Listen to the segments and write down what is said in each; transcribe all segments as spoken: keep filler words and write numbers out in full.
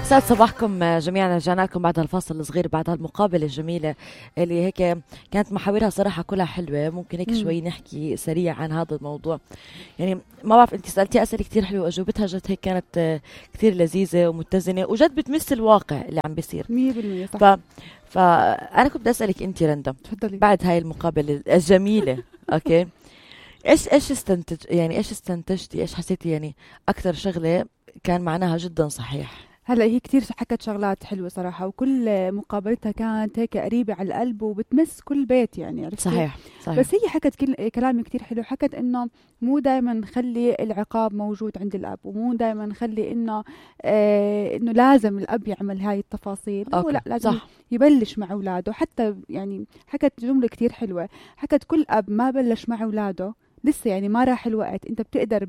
سعد صباحكم جميعا. رجعنا لكم بعد هالفاصل الصغير، بعد هالمقابلة الجميلة اللي هيك كانت محاورها صراحة كلها حلوة. ممكن هيك شوي نحكي سريع عن هذا الموضوع. يعني ما بعرف، انت سألتي أسئلة كتير حلوة وأجوبتها جد هيك كانت كتير لذيذة ومتزنة وجد بتمس الواقع اللي عم بيصير مية بالمية صح. ف... فأنا كنت بدي أسألك انت رندا تفضلي. بعد هاي المقابلة الجميلة اوكي ايش ايش استنتج يعني ايش استنتجتي ايش حسيتي يعني أكثر شغلة كان معناها جدا صحيح؟ هلا هي كتير حكت شغلات حلوة صراحة، وكل مقابلتها كانت هيك قريبة على القلب وبتمس كل بيت يعني، عرفتي؟ صحيح صحيح. بس هي حكت كل كلام كتير حلو. حكت انه مو دائما نخلي العقاب موجود عند الاب، ومو دائما نخلي انه آه انه لازم الاب يعمل هاي التفاصيل. هو لا، لازم صح. يبلش مع اولاده. حتى يعني حكت جملة كتير حلوة، حكت كل اب ما بلش مع اولاده لسه يعني ما راح الوقت، انت بتقدر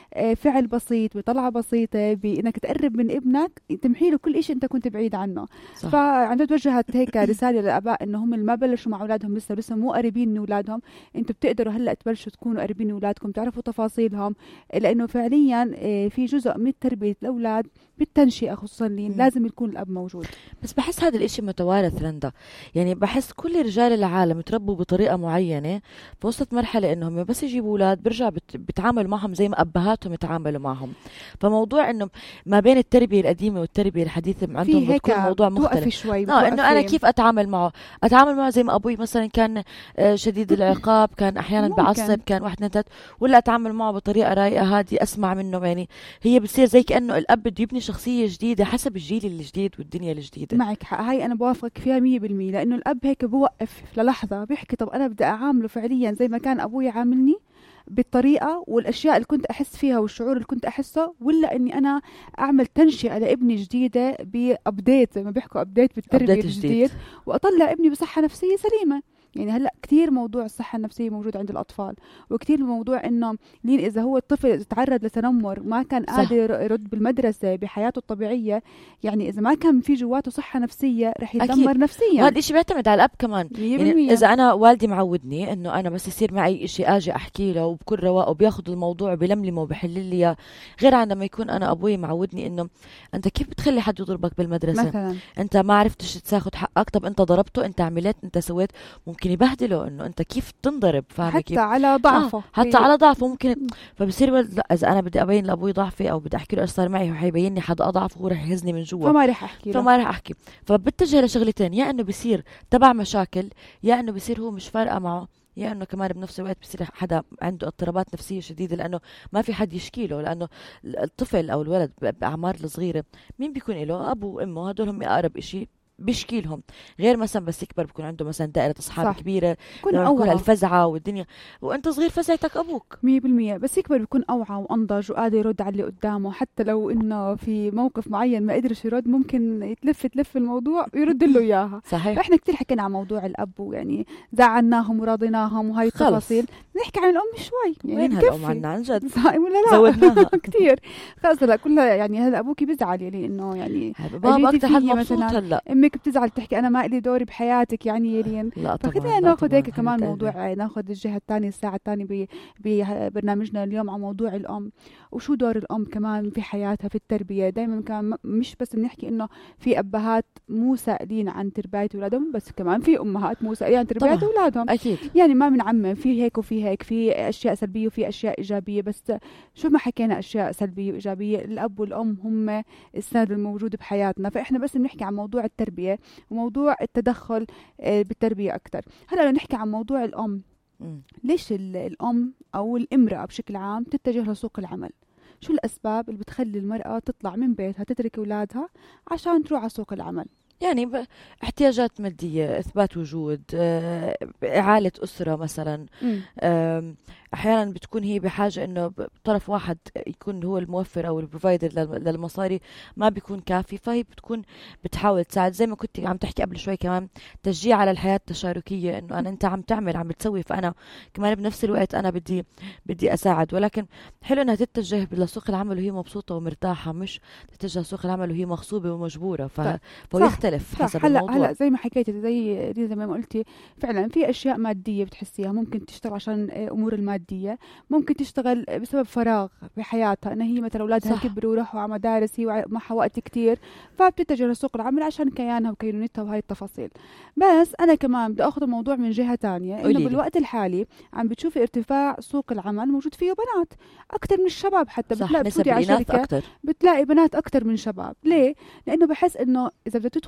بفعل بسيط، بطلعة بسيطة، بانك تقرب من ابنك تمحي له كل اشي انت كنت بعيد عنه. فعندها توجهت هيك رسالة للاباء انه هم اللي ما بلشوا مع اولادهم لسه لسه مو قريبين من اولادهم، انتوا بتقدروا هلا تبلشوا تكونوا قريبين من اولادكم، تعرفوا تفاصيلهم، لانه فعليا في جزء من تربية الاولاد بالتنشئة خصوصا لين لازم يكون الاب موجود. بس بحس هذا الاشي متوارث رندا، يعني بحس كل رجال العالم تربوا بطريقة معينة، فوصلت مرحلة انهم بس يجيبوا اولاد برجع بت... بتعاملوا معهم زي ما ابهاتهم يتعاملوا معهم. فموضوع انه ما بين التربية القديمة والتربية الحديثة عندهم بتكون موضوع مختلف شوي. اه انه انا كيف اتعامل معه اتعامل معه زي ما ابوي مثلا كان شديد العقاب، كان احيانا بعصب، كان واحد اثنين ثلاث، ولا اتعامل معه بطريقة رايقة هادي اسمع منه. يعني هي بتصير زي كأنه الاب بده يبني شخصية جديدة حسب الجيل الجديد والدنيا الجديدة. معك حق، هاي أنا بوافقك فيها مية بالمية، لأنه الأب هيك بوقف للحظة بيحكي طب أنا بدي أعامله فعليا زي ما كان أبوي عاملني بالطريقة والأشياء اللي كنت أحس فيها والشعور اللي كنت أحسه، ولا إني أنا أعمل تنشئة لابني جديدة بأبديت زي ما بيحكوا أبديت بالتربية الجديد، وأطلع ابني بصحة نفسية سليمة. يعني هلا كثير موضوع الصحة النفسية موجود عند الأطفال، وكثير موضوع إنه لين إذا هو الطفل تعرض لتنمر ما كان قادر يرد بالمدرسة بحياته الطبيعية، يعني إذا ما كان في جواته صحة نفسية رح يتدمر أكيد. نفسيا. وهذا الشيء بيعتمد على الأب كمان. يعني إذا أنا والدي معودني إنه أنا بس يصير معي إشي أجي أحكي له وبكل رواق وبياخد الموضوع بلملمه وبحل لي، غير عن لما يكون أنا أبوي معودني إنه أنت كيف بتخلي حد يضربك بالمدرسة مثلا؟ أنت ما عرفتش تاخد حقك، طب أنت ضربته، أنت عملت، أنت سويت، ممكن يبهدله انه انت كيف تنضرب، فاهمه حتى كيف؟ على ضعفه آه حتى على ضعفه ممكن. فبصير لا، اذا انا بدي ابين لابوي ضعفي او بدي احكي له ايش صار معي وحيبين لي حد اضعف وهو رح يهزني من جوا، فما رح احكي له. فما رح احكي. فبتجه لشغلتين، يا انه بصير تبع مشاكل، يا انه بصير هو مش فارقه معه، يا انه كمان بنفس الوقت بصير حدا عنده اضطرابات نفسيه شديده لانه ما في حد يشكي له. لانه الطفل او الولد باعمار الصغيره مين بيكون له؟ ابوه وامه، هدول هم اقرب شيء بيشكي لهم، غير مثلا بس يكبر بيكون عنده مثلا دائرة أصحاب كبيرة، بيكون الفزعة والدنيا، وأنت صغير فزعتك أبوك. مية بالمية. بس يكبر بيكون أوعى وأنضج وقادر يرد على اللي قدامه، حتى لو إنه في موقف معين ما قدرش يرد ممكن يتلف تلف الموضوع ويرد له إياها. صحيح. إحنا كتير حكينا عن موضوع الأب، ويعني زعلناهم وراضيناهم وهاي التفاصيل. نحكي عن الأم شوي، يعني وين هالأم عنا عن جد؟ ولا لا زودناها كتير خلاص. لا كلها يعني هذا أبوكي بيزعل يعني إنه يعني بابا أكتر حد مبسوط هلا، أمك بتزعل تحكي أنا ما إلي دوري بحياتك يعني يلين. فكده ناخذ هيك كمان موضوع، ناخذ الجهة الثانية الساعة الثانية ببرنامجنا اليوم عن موضوع الأم وشو دور الأم كمان في حياتها في التربية. دايما كمان مش بس بنحكي إنه في أبهات مو سائلين عن تربية أولادهم، بس كمان في أمهات مو سائلين عن تربية أولادهم أكيد. يعني ما بنعمم، في هيك وفي هيك، في أشياء سلبية وفي أشياء إيجابية، بس شو ما حكينا أشياء سلبية وإيجابية الأب والأم هم السند الموجود بحياتنا. فإحنا بس بنحكي عن موضوع التربية وموضوع التدخل بالتربية أكتر. هلا نحكي عن موضوع الأم. م. ليش الأم أو الامرأة بشكل عام تتجه لسوق العمل؟ شو الأسباب اللي بتخلي المرأة تطلع من بيتها تترك أولادها عشان تروح على سوق العمل؟ يعني احتياجات مادية، إثبات وجود، إعالة أسرة مثلا. أحيانا بتكون هي بحاجة إنه طرف واحد يكون هو الموفر أو البروفايدر للمصاري ما بيكون كافي، فهي بتكون بتحاول تساعد. زي ما كنت عم تحكي قبل شوي كمان تشجيع على الحياة التشاركية، إنه أنا أنت عم تعمل عم بتسوي، فأنا كمان بنفس الوقت أنا بدي بدي أساعد. ولكن حلو إنها تتجه لسوق العمل وهي مبسوطة ومرتاحة، مش تتجه لسوق العمل وهي مغصوبة ومجبورة. ف... فيختلف بتختلف حسب هلا الموضوع. هلا زي ما حكيتي زي زي ما قلتي فعلا في اشياء ماديه بتحسيها ممكن تشتغل عشان امور الماديه، ممكن تشتغل بسبب فراغ بحياتها، انها هي مثلا اولادها كبروا وراحوا على مدارس هي معها وقت كتير فبتتجه لسوق العمل عشان كيانها وكينونتها وهي التفاصيل. بس انا كمان بدي اخذ الموضوع من جهه تانية، انه بالوقت الحالي عم بتشوفي ارتفاع سوق العمل موجود فيه بنات اكثر من الشباب، حتى بتلاقي بتفوتي على شركه بتلاقي بنات اكثر من شباب. ليه؟ لانه بحس انه اذا بدك